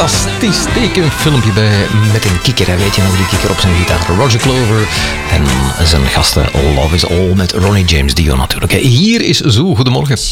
fantastisch tekenfilmpje bij met een kikker. Hè. Weet je nog, die kikker op zijn gitaar. Roger Clover en zijn gasten Love is All met Ronnie James Dio natuurlijk. Hier is Zo, goedemorgen.